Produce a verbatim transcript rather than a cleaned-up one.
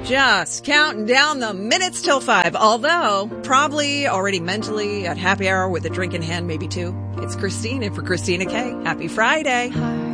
Just counting down the minutes till five, although probably already mentally at happy hour with a drink in hand, maybe two. It's Christine, and for Christina K, happy Friday.